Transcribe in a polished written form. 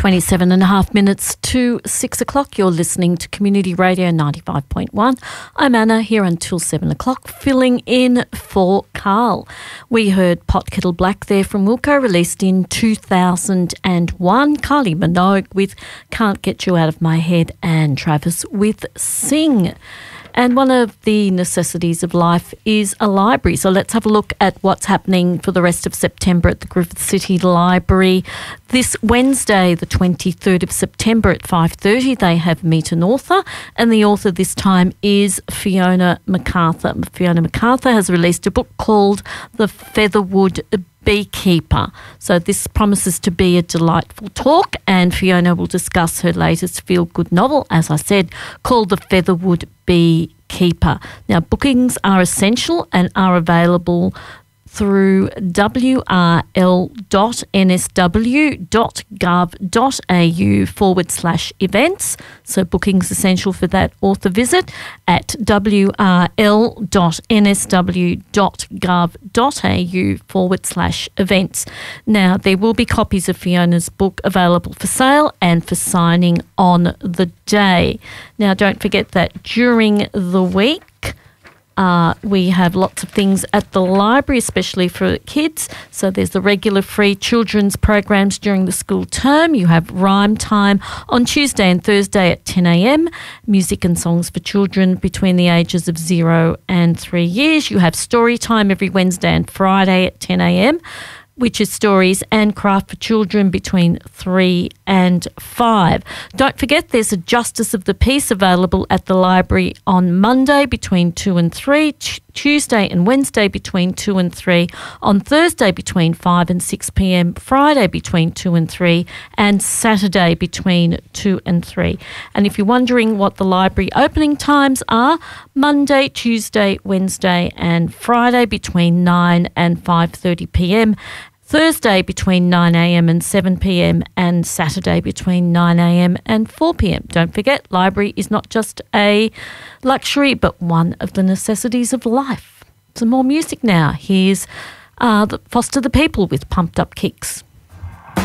27 and a half minutes to 6 o'clock. You're listening to Community Radio 95.1. I'm Anna, here until 7 o'clock, filling in for Carl. We heard Pot Kettle Black there from Wilco, released in 2001. Kylie Minogue with Can't Get You Out of My Head, and Travis with Sing. And one of the necessities of life is a library. So let's have a look at what's happening for the rest of September at the Griffith City Library. This Wednesday, the 23rd of September at 5:30, they have Meet an Author. And the author this time is Fiona MacArthur. Fiona MacArthur has released a book called The Featherwood Beekeeper. So this promises to be a delightful talk, and Fiona will discuss her latest feel-good novel, as I said, called The Featherwood Beekeeper. Now, bookings are essential and are available through wrl.nsw.gov.au/events. So bookings essential for that author visit at wrl.nsw.gov.au/events. Now, there will be copies of Fiona's book available for sale and for signing on the day. Now, don't forget that during the week, we have lots of things at the library, especially for kids. So there's the regular free children's programs during the school term. You have rhyme time on Tuesday and Thursday at 10 a.m, music and songs for children between the ages of 0 and 3 years. You have story time every Wednesday and Friday at 10 a.m, which is stories and craft for children between 3 and 5. Don't forget, there's a Justice of the Peace available at the library on Monday between 2 and 3, Tuesday and Wednesday between 2 and 3, on Thursday between 5 and 6 p.m, Friday between 2 and 3, and Saturday between 2 and 3. And if you're wondering what the library opening times are, Monday, Tuesday, Wednesday and Friday between 9 and 5:30 p.m, Thursday between 9 a.m. and 7 p.m, and Saturday between 9 a.m. and 4 p.m. Don't forget, library is not just a luxury, but one of the necessities of life. Some more music now. Here's Foster the People with Pumped Up Kicks.